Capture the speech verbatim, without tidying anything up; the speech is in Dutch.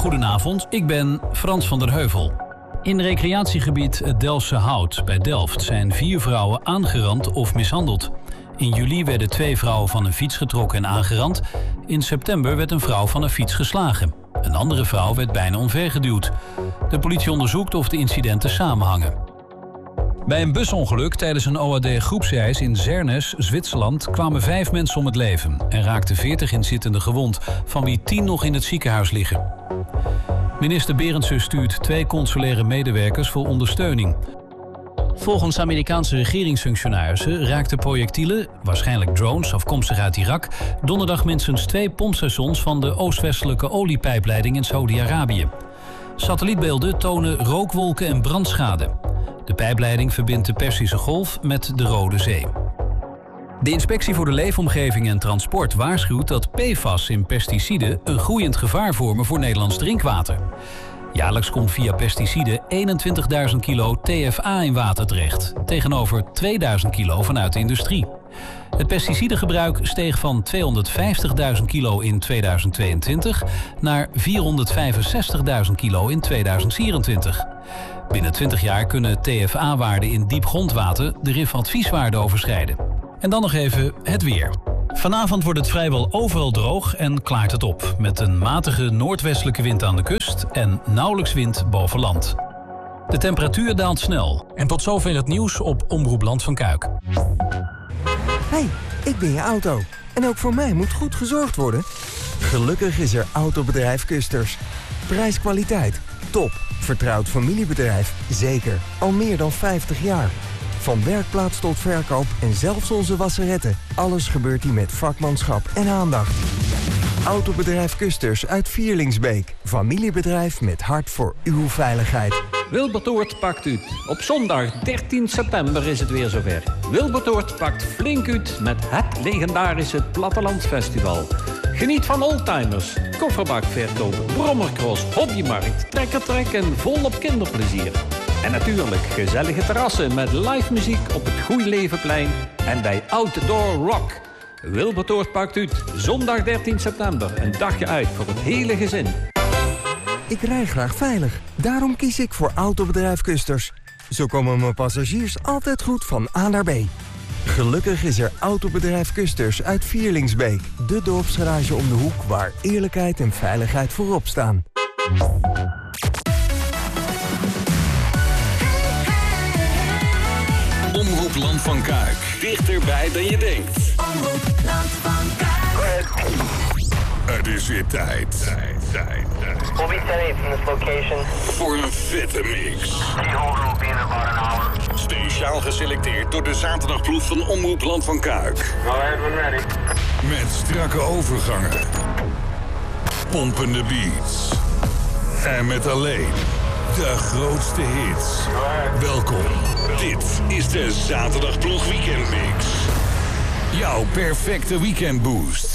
Goedenavond, ik ben Frans van der Heuvel. In recreatiegebied het Delftse Hout bij Delft zijn vier vrouwen aangerand of mishandeld. In juli werden twee vrouwen van een fiets getrokken en aangerand. In september werd een vrouw van een fiets geslagen. Een andere vrouw werd bijna omvergeduwd. De politie onderzoekt of de incidenten samenhangen. Bij een busongeluk tijdens een O A D-groepsreis in Zernes, Zwitserland, kwamen vijf mensen om het leven en raakten veertig inzittenden gewond, van wie tien nog in het ziekenhuis liggen. Minister Berendsen stuurt twee consulaire medewerkers voor ondersteuning. Volgens Amerikaanse regeringsfunctionarissen raakten projectielen, waarschijnlijk drones afkomstig uit Irak, donderdag minstens twee pompstations van de oost-westelijke oliepijpleiding in Saudi-Arabië. Satellietbeelden tonen rookwolken en brandschade. De pijpleiding verbindt de Perzische Golf met de Rode Zee. De Inspectie voor de Leefomgeving en Transport waarschuwt dat P F A S in pesticiden een groeiend gevaar vormen voor Nederlands drinkwater. Jaarlijks komt via pesticiden eenentwintigduizend kilo T F A in water terecht, tegenover tweeduizend kilo vanuit de industrie. Het pesticidengebruik steeg van tweehonderdvijftigduizend kilo in tweeduizend tweeëntwintig naar vierhonderdvijfenzestigduizend kilo in tweeduizend vierentwintig. Binnen twintig jaar kunnen T F A-waarden in diep grondwater de R I F-advieswaarde overschrijden. En dan nog even het weer. Vanavond wordt het vrijwel overal droog en klaart het op, met een matige noordwestelijke wind aan de kust en nauwelijks wind boven land. De temperatuur daalt snel. En tot zover het nieuws op Omroep Land van Kuik. Hey, ik ben je auto. En ook voor mij moet goed gezorgd worden. Gelukkig is er Autobedrijf Kusters. Prijs-kwaliteit, top. Vertrouwd familiebedrijf, zeker. Al meer dan vijftig jaar. Van werkplaats tot verkoop en zelfs onze wasseretten. Alles gebeurt hier met vakmanschap en aandacht. Autobedrijf Kusters uit Vierlingsbeek. Familiebedrijf met hart voor uw veiligheid. Wilbertoort pakt uit. Op zondag dertien september is het weer zover. Wilbertoort pakt flink uit met het legendarische Plattelandsfestival. Geniet van oldtimers, kofferbakverkoop, brommercross, hobbymarkt, trekkertrek en volop kinderplezier. En natuurlijk gezellige terrassen met live muziek op het Goeilevenplein en bij Outdoor Rock. Wilbertoort pakt uit. Zondag dertien september. Een dagje uit voor het hele gezin. Ik rij graag veilig. Daarom kies ik voor Autobedrijf Kusters. Zo komen mijn passagiers altijd goed van A naar B. Gelukkig is er Autobedrijf Kusters uit Vierlingsbeek. De dorpsgarage om de hoek waar eerlijkheid en veiligheid voorop staan. Omroep Land van Kuik. Dichterbij dan je denkt. Omroep Land van Kuik. Het is weer tijd. Tijd, tijd, tijd. We'll be ten eight from this location. Voor een vette mix. The whole will be in about an hour. Speciaal geselecteerd door de zaterdagploeg van Omroep Land van Kuik. Alright, we're ready. Met strakke overgangen. Pompende beats. En met alleen de grootste hits. Welkom. Dit is de zaterdagploeg weekendmix. Jouw perfecte weekendboost.